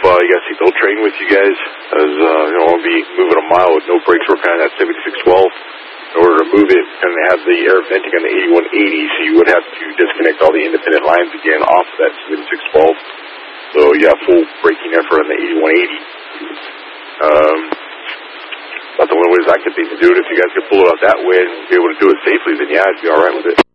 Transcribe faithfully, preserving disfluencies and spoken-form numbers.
uh, you got seatbelt train with you guys, as uh, you know, I'll be moving a mile with no brakes working on that seventy-six twelve. In order to move it, and have the air venting on the eighty-one eighty, so you would have to disconnect all the independent lines again off of that seventy-six twelve. So yeah, full braking effort on the eighty-one eighty. Um, about the only ways I could think to do it. If you guys could pull it out that way and be able to do it safely, then yeah, I'd be all right with it.